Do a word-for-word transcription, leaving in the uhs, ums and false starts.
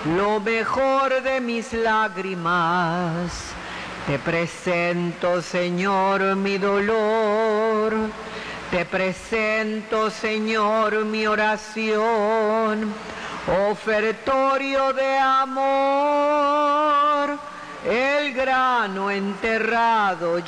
lo mejor de mis lágrimas. Te presento, Señor, mi dolor. Te presento, Señor, mi oración. Ofertorio de amor, el grano enterrado